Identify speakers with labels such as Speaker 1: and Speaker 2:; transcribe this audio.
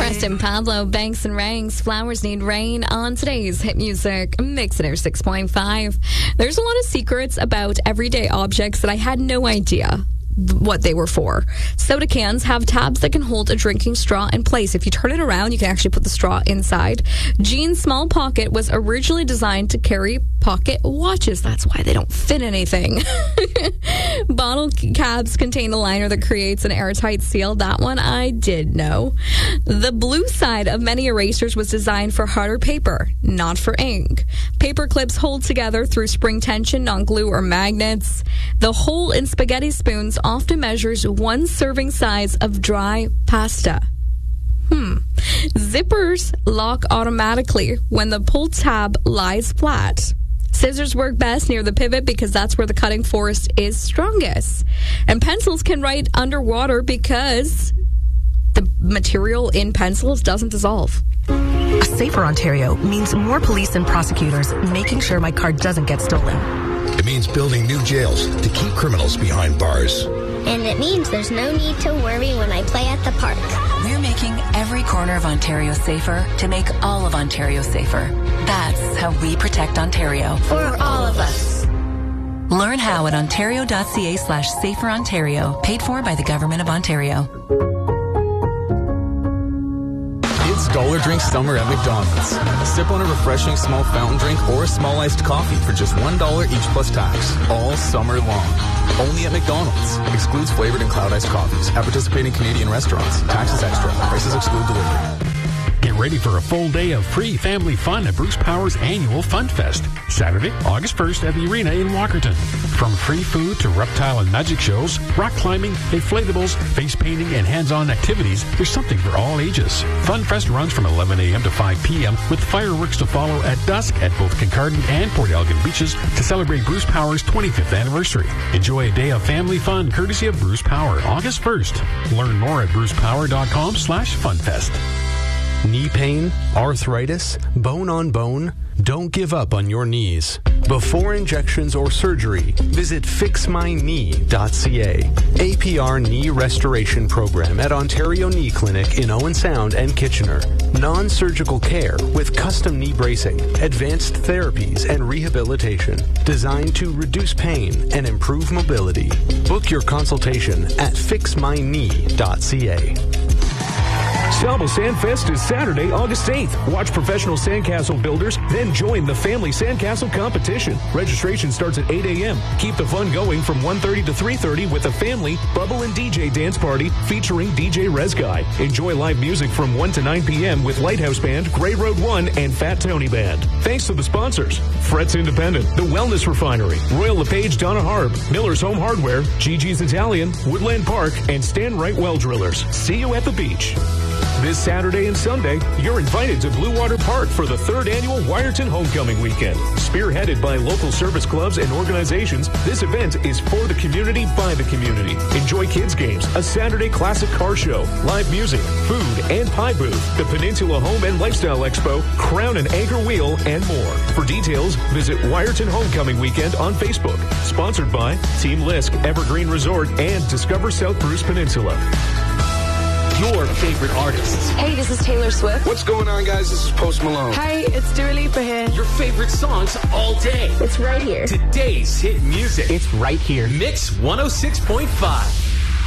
Speaker 1: Preston Pablo, Banks and Ranks, Flowers Need Rain on today's Hit Music Mix at 6.5. There's a lot of secrets about everyday objects that I had no idea what they were for. Soda cans have tabs that can hold a drinking straw in place. If you turn it around, you can actually put the straw inside. Jean's small pocket was originally designed to carry pocket watches. That's why they don't fit anything. Bottle caps contain a liner that creates an airtight seal. That one I did know. The blue side of many erasers was designed for harder paper, not for ink. Paper clips hold together through spring tension, not glue or magnets. The hole in spaghetti spoons often measures one serving size of dry pasta. Zippers lock automatically when the pull tab lies flat. Scissors work best near the pivot because that's where the cutting force is strongest. And pencils can write underwater because the material in pencils doesn't dissolve.
Speaker 2: A safer Ontario means more police and prosecutors making sure my car doesn't get stolen.
Speaker 3: It means building new jails to keep criminals behind bars.
Speaker 4: And it means there's no need to worry when I play at the park.
Speaker 2: We're making every corner of Ontario safer to make all of Ontario safer. That's how we protect Ontario.
Speaker 4: For all of us.
Speaker 2: Learn how at ontario.ca/saferontario. Paid for by the Government of Ontario.
Speaker 5: It's Dollar Drink Summer at McDonald's. Sip on a refreshing small fountain drink or a small iced coffee for just $1 each plus tax, all summer long. Only at McDonald's. Excludes flavored and cloud iced coffees at participating Canadian restaurants. Taxes extra. Prices exclude delivery.
Speaker 6: Get ready for a full day of free family fun at Bruce Power's annual Fun Fest, Saturday, August 1st at the Arena in Walkerton. From free food to reptile and magic shows, rock climbing, inflatables, face painting, and hands-on activities, there's something for all ages. Fun Fest runs from 11 a.m. to 5 p.m. with fireworks to follow at dusk at both Kincardine and Port Elgin beaches to celebrate Bruce Power's 25th anniversary. Enjoy a day of family fun courtesy of Bruce Power, August 1st. Learn more at brucepower.com/funfest.
Speaker 7: Knee pain, arthritis, bone on bone? Don't give up on your knees. Before injections or surgery, visit fixmyknee.ca. APR Knee Restoration Program at Ontario Knee Clinic in Owen Sound and Kitchener. Non-surgical care with custom knee bracing, advanced therapies, and rehabilitation designed to reduce pain and improve mobility. Book your consultation at fixmyknee.ca.
Speaker 8: Salvo Sandfest is Saturday, August 8th. Watch professional sandcastle builders, then join the family sandcastle competition. Registration starts at 8 a.m. Keep the fun going from 1:30 to 3:30 with a family bubble and DJ dance party featuring DJ Rez Guy. Enjoy live music from 1 to 9 p.m. with Lighthouse Band, Grey Road 1, and Fat Tony Band. Thanks to the sponsors: Fretz Independent, The Wellness Refinery, Royal LePage Donna Harb, Miller's Home Hardware, Gigi's Italian, Woodland Park, and Stan Wright Well Drillers. See you at the beach. This Saturday and Sunday, you're invited to Blue Water Park for the 3rd annual Wyerton Homecoming Weekend. Spearheaded by local service clubs and organizations, this event is for the community by the community. Enjoy kids' games, a Saturday classic car show, live music, food, and pie booth, the Peninsula Home and Lifestyle Expo, Crown and Anchor Wheel, and more. For details, visit Wyerton Homecoming Weekend on Facebook. Sponsored by Team Lisk, Evergreen Resort, and Discover South Bruce Peninsula. Your favorite artists.
Speaker 9: Hey, this is Taylor Swift.
Speaker 3: What's going on, guys? This is Post Malone.
Speaker 9: Hey, it's Dua Lipa here.
Speaker 8: Your favorite songs all day.
Speaker 9: It's right here.
Speaker 8: Today's hit music.
Speaker 9: It's right here.
Speaker 8: Mix 106.5.